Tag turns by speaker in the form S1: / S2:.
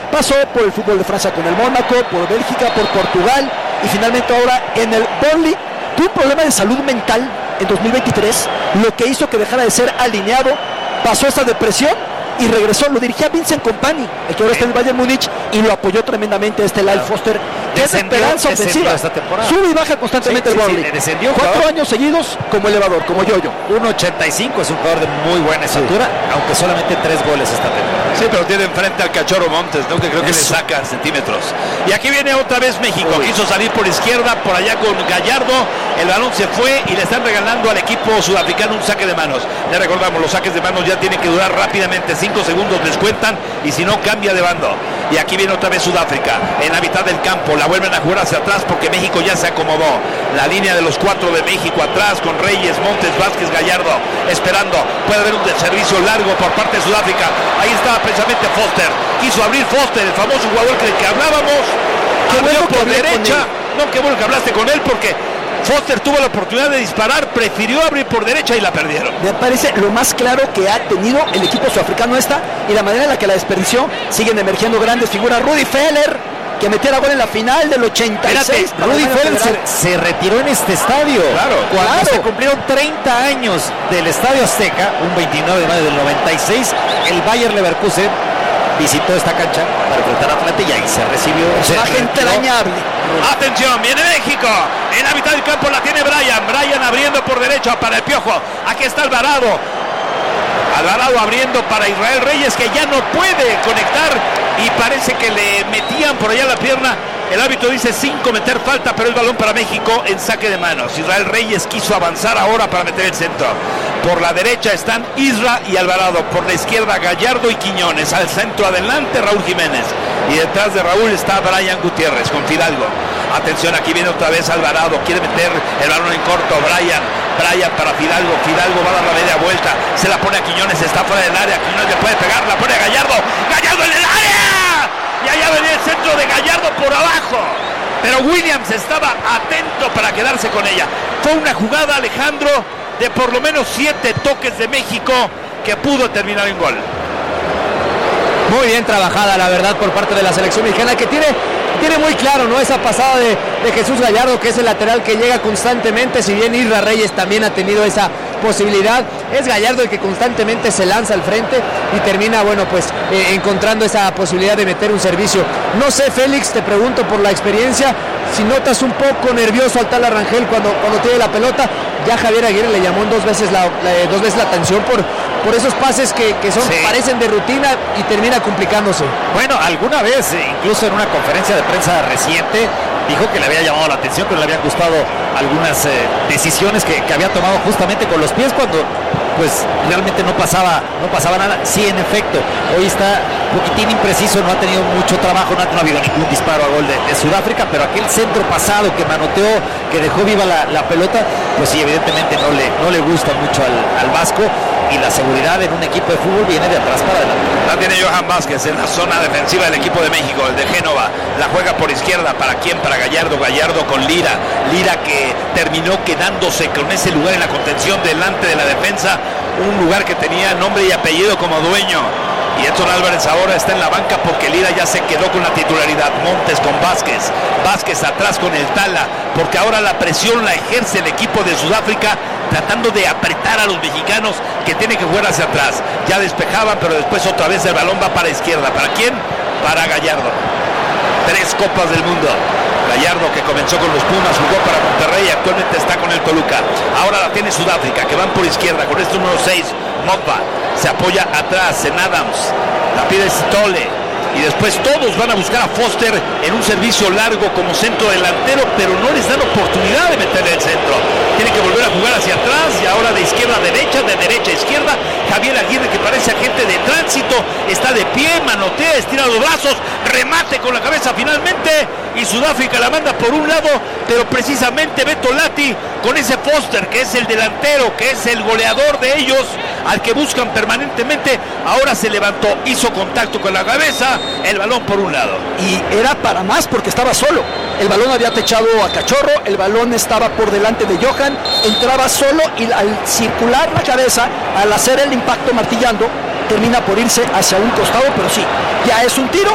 S1: Pasó por el fútbol de Francia con el Mónaco, por Bélgica, por Portugal y finalmente ahora en el Burnley. Tuvo un problema de salud mental en 2023, lo que hizo que dejara de ser alineado, pasó esta depresión y regresó. Lo dirigía Vincent Kompany, el que ahora está en el Bayern Múnich, y lo apoyó tremendamente Lyle Foster, que es esperanza ofensiva. Sube y baja constantemente el Burnley. 4 años seguidos como elevador, como yo-yo.
S2: 1.85, es un jugador de muy buena estatura, aunque solamente 3 goles esta temporada.
S3: Sí, pero tiene enfrente al Cachorro Montes, ¿no? Que creo que le saca centímetros. Y aquí viene otra vez México. Quiso salir por izquierda, por allá con Gallardo. El balón se fue y le están regalando al equipo sudafricano un saque de manos. Le recordamos, los saques de manos ya tienen que durar rápidamente. 5 segundos les cuentan y si no, cambia de bando. Y aquí viene otra vez Sudáfrica. En la mitad del campo la vuelven a jugar hacia atrás porque México ya se acomodó. La línea de los 4 de México atrás con Reyes, Montes, Vázquez, Gallardo. Esperando. Puede haber un servicio largo por parte de Sudáfrica. Ahí estaba precisamente Foster. Quiso abrir Foster, el famoso jugador del que hablábamos. Abrió por derecha. No, qué bueno que hablaste con él porque Foster tuvo la oportunidad de disparar, prefirió abrir por derecha y la perdieron.
S1: Me parece lo más claro que ha tenido el equipo sudafricano esta, y la manera en la que la desperdició. Siguen emergiendo grandes figuras. Rudy Feller, que metiera gol en la final del 86.
S2: Rudy Feller se retiró en este estadio. Cuando se cumplieron 30 años del Estadio Azteca, un 29 de mayo del 96, el Bayer Leverkusen visitó esta cancha para enfrentar a Atlante y ahí se recibió.
S1: Entrañable.
S3: Atención, viene México. En la mitad del campo la tiene Brian. Brian abriendo por derecha para el Piojo. Aquí está Alvarado. Alvarado abriendo para Israel Reyes, que ya no puede conectar y parece que le metían por allá la pierna. El árbitro dice sin cometer falta, pero el balón para México en saque de manos. Israel Reyes quiso avanzar ahora para meter el centro. Por la derecha están Isra y Alvarado. Por la izquierda Gallardo y Quiñones. Al centro adelante Raúl Jiménez. Y detrás de Raúl está Brian Gutiérrez con Fidalgo. Atención, aquí viene otra vez Alvarado. Quiere meter el balón en corto. Brian para Fidalgo. Fidalgo va a dar la media vuelta. Se la pone a Quiñones. Está fuera del área. Quiñones le puede pegar. La pone a Gallardo. ¡Gallardo en el área! Y allá venía el centro de Gallardo por abajo. Pero Williams estaba atento para quedarse con ella. Fue una jugada, Alejandro, de por lo menos 7 toques de México que pudo terminar en gol.
S4: Muy bien trabajada, la verdad, por parte de la selección mexicana, que tiene muy claro, ¿no?, esa pasada de Jesús Gallardo, que es el lateral que llega constantemente. Si bien Isra Reyes también ha tenido esa posibilidad, es Gallardo el que constantemente se lanza al frente y termina, bueno, pues encontrando esa posibilidad de meter un servicio. No sé, Félix, te pregunto por la experiencia, si notas un poco nervioso al tal Arrangel cuando tiene la pelota. Ya Javier Aguirre le llamó dos veces la atención por esos pases que parecen de rutina y termina complicándose.
S2: Bueno, alguna vez, incluso en una conferencia de prensa reciente, dijo que le había llamado la atención, pero le habían gustado algunas decisiones que había tomado justamente con los pies cuando pues realmente no pasaba nada. Sí, en efecto, hoy está un poquitín impreciso, no ha tenido mucho trabajo, no ha habido ningún disparo a gol de Sudáfrica, pero aquel centro pasado que manoteó, que dejó viva la pelota, pues sí, evidentemente no le gusta mucho al vasco, y la seguridad en un equipo de fútbol viene de atrás para adelante.
S3: La tiene Johan Vázquez en la zona defensiva del equipo de México, el de Génova. La juega por izquierda, ¿para quién? Para Gallardo. Gallardo con Lira que terminó quedándose con ese lugar en la contención delante de la defensa, un lugar que tenía nombre y apellido como dueño. Y Edson Álvarez ahora está en la banca porque Lira ya se quedó con la titularidad. Montes con Vázquez atrás con el Tala, porque ahora la presión la ejerce el equipo de Sudáfrica, tratando de apretar a los mexicanos que tienen que jugar hacia atrás. Ya despejaban, pero después otra vez el balón va para izquierda. ¿Para quién? Para Gallardo. 3 copas del mundo. Gallardo, que comenzó con los Pumas, jugó para Monterrey y actualmente está con el Toluca. Ahora la tiene Sudáfrica, que van por izquierda con este número 6, Mokba. Se apoya atrás en Adams. La pide Stole. Y después todos van a buscar a Foster en un servicio largo como centro delantero, pero no les dan oportunidad de meterle el centro. Tienen que volver a jugar hacia atrás y ahora de izquierda a derecha, de derecha a izquierda. Javier Aguirre, que parece agente de tránsito, está de pie, manotea, estira los brazos, remate con la cabeza finalmente, y Sudáfrica la manda por un lado, pero precisamente Beto Lati con ese Foster, que es el delantero, que es el goleador de ellos, al que buscan permanentemente, ahora se levantó, hizo contacto con la cabeza, el balón por un lado.
S1: Y era para más porque estaba solo. El balón había techado a Cachorro, el balón estaba por delante de Johan, entraba solo y al circular la cabeza, al hacer el impacto martillando, termina por irse hacia un costado, pero sí, ya es un tiro